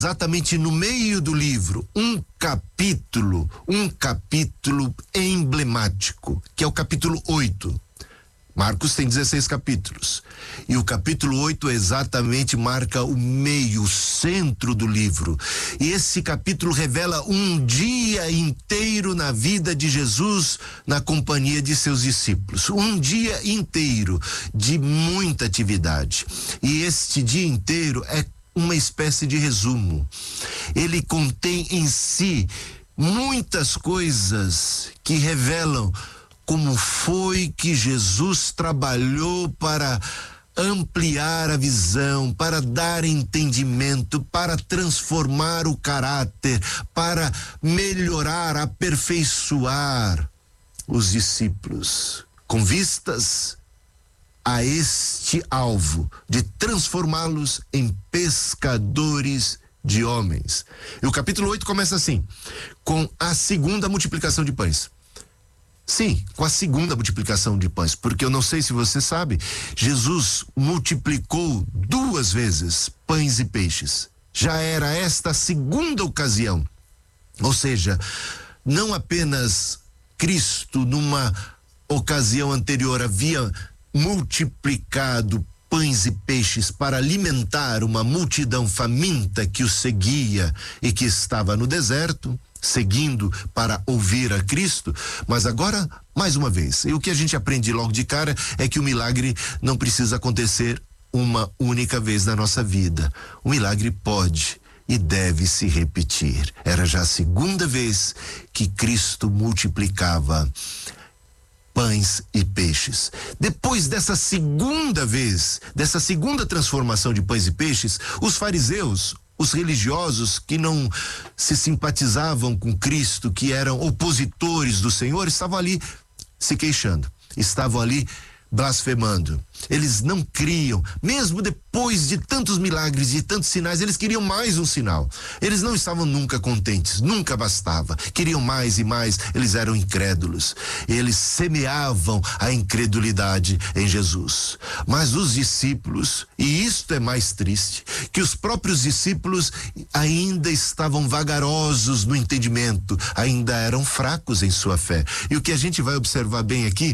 exatamente no meio do livro, um capítulo emblemático, que é o capítulo 8. Marcos tem 16 capítulos. E o capítulo 8 exatamente marca o meio, o centro do livro. E esse capítulo revela um dia inteiro na vida de Jesus na companhia de seus discípulos. Um dia inteiro de muita atividade. E este dia inteiro é uma espécie de resumo. Ele contém em si muitas coisas que revelam como foi que Jesus trabalhou para ampliar a visão, para dar entendimento, para transformar o caráter, para melhorar, aperfeiçoar os discípulos, com vistas a este alvo de transformá-los em pescadores de homens. E o capítulo 8 começa assim, com a segunda multiplicação de pães. Sim, com a segunda multiplicação de pães, porque eu não sei se você sabe, Jesus multiplicou 2 vezes pães e peixes. Já era esta a segunda ocasião. Ou seja, não apenas Cristo numa ocasião anterior havia multiplicado pães e peixes para alimentar uma multidão faminta que o seguia e que estava no deserto, seguindo para ouvir a Cristo, mas agora, mais uma vez, e o que a gente aprende logo de cara é que o milagre não precisa acontecer uma única vez na nossa vida. O milagre pode e deve se repetir. Era já a segunda vez que Cristo multiplicava pães e peixes. Depois dessa segunda vez, dessa segunda transformação de pães e peixes, os fariseus, os religiosos que não se simpatizavam com Cristo, que eram opositores do Senhor, estavam ali se queixando, estavam ali blasfemando. Eles não criam, mesmo depois de tantos milagres e tantos sinais, eles queriam mais um sinal. Eles não estavam nunca contentes, nunca bastava. Queriam mais e mais, eles eram incrédulos. Eles semeavam a incredulidade em Jesus. Mas os discípulos, e isto é mais triste, que os próprios discípulos ainda estavam vagarosos no entendimento, ainda eram fracos em sua fé. E o que a gente vai observar bem aqui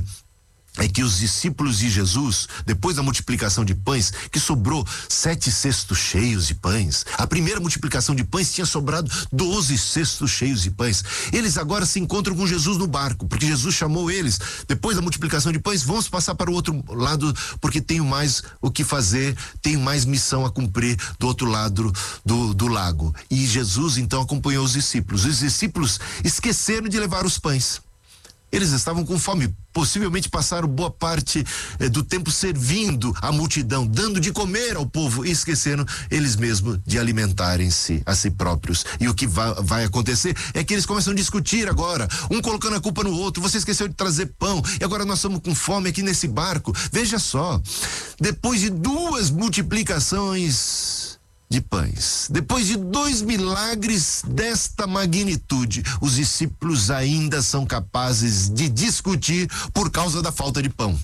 é que os discípulos de Jesus, depois da multiplicação de pães, que sobrou 7 cestos cheios de pães, a primeira multiplicação de pães tinha sobrado 12 cestos cheios de pães. Eles agora se encontram com Jesus no barco, porque Jesus chamou eles, depois da multiplicação de pães, vamos passar para o outro lado, porque tenho mais o que fazer, tenho mais missão a cumprir do outro lado do lago. E Jesus então acompanhou os discípulos. Os discípulos esqueceram de levar os pães. Eles estavam com fome, possivelmente passaram boa parte do tempo servindo a multidão, dando de comer ao povo, e esqueceram eles mesmos de alimentarem-se a si próprios. E o que vai acontecer é que eles começam a discutir agora, um colocando a culpa no outro. Você esqueceu de trazer pão e agora nós estamos com fome aqui nesse barco. Veja só, depois de 2 multiplicações de pães, depois de 2 milagres desta magnitude, os discípulos ainda são capazes de discutir por causa da falta de pão.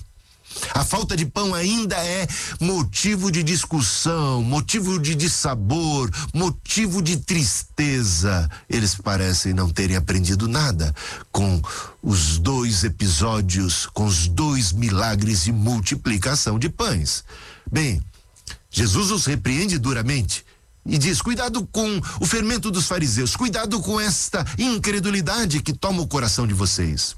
A falta de pão ainda é motivo de discussão, motivo de dissabor, motivo de tristeza. Eles parecem não terem aprendido nada com os 2 episódios, com os 2 milagres de multiplicação de pães. Bem, Jesus os repreende duramente e diz: cuidado com o fermento dos fariseus, cuidado com esta incredulidade que toma o coração de vocês.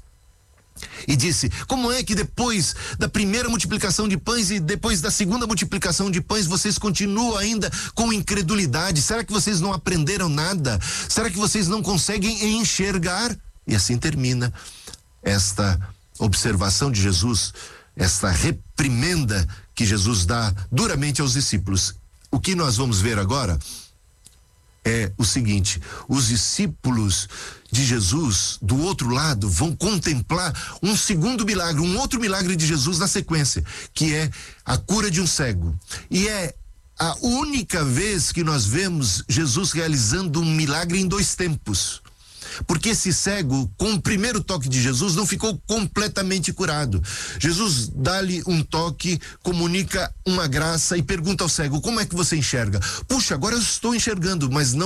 E disse: como é que depois da primeira multiplicação de pães e depois da segunda multiplicação de pães vocês continuam ainda com incredulidade? Será que vocês não aprenderam nada? Será que vocês não conseguem enxergar? E assim termina esta observação de Jesus, esta reprimenda que Jesus dá duramente aos discípulos. O que nós vamos ver agora é o seguinte: os discípulos de Jesus, do outro lado, vão contemplar um segundo milagre, um outro milagre de Jesus na sequência, que é a cura de um cego. E é a única vez que nós vemos Jesus realizando um milagre em 2 tempos. Porque esse cego, com o primeiro toque de Jesus, não ficou completamente curado. Jesus dá-lhe um toque, comunica uma graça e pergunta ao cego: como é que você enxerga? Puxa, agora eu estou enxergando, mas não